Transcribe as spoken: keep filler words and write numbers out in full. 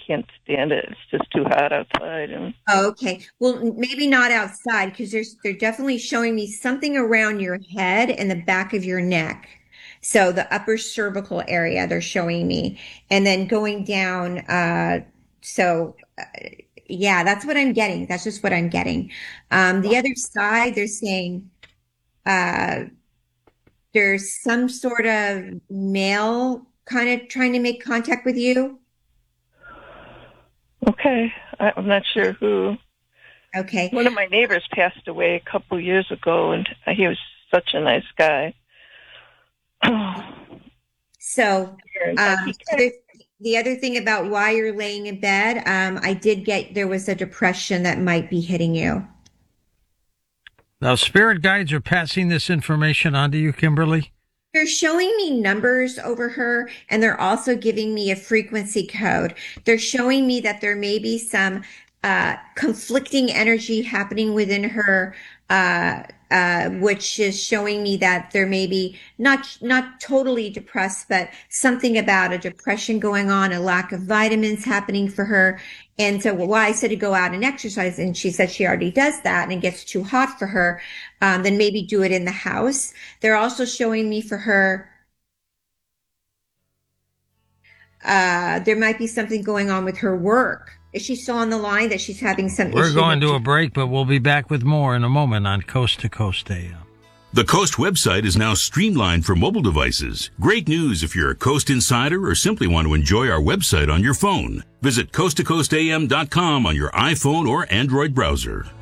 can't stand it. It's just too hot outside. And Oh, okay. Well, maybe not outside because there's they're definitely showing me something around your head and the back of your neck. So the upper cervical area they're showing me, and then going down. Uh, so uh, yeah, that's what I'm getting. That's just what I'm getting. Um, the other side, they're saying uh, there's some sort of male kind of trying to make contact with you. okay, I, I'm not sure who. Okay. One of my neighbors passed away a couple years ago, and he was such a nice guy. So, But um, he kind other, the other thing about why you're laying in bed, um, I did get there was a depression that might be hitting you. Now, spirit guides are passing this information on to you, Kimberly? They're showing me numbers over her, and they're also giving me a frequency code. They're showing me that there may be some uh, conflicting energy happening within her, uh, uh, which is showing me that there may be not not totally depressed, but something about a depression going on, a lack of vitamins happening for her. And so, why I said to go out and exercise, and she said she already does that, and it gets too hot for her, um, then maybe do it in the house. They're also showing me for her, uh, there might be something going on with her work. Is she still on the line that she's having some We're issue? going with- to a break, but we'll be back with more in a moment on Coast to Coast A M. The Coast website is now streamlined for mobile devices. Great news if you're a Coast insider or simply want to enjoy our website on your phone. Visit coast to coast a m dot com on your iPhone or Android browser.